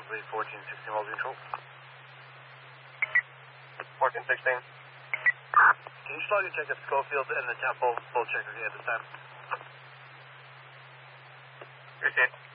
lead 1416 Wells Control. 1416. Can you slowly check if Schofield and the Temple full check again at this time? Received.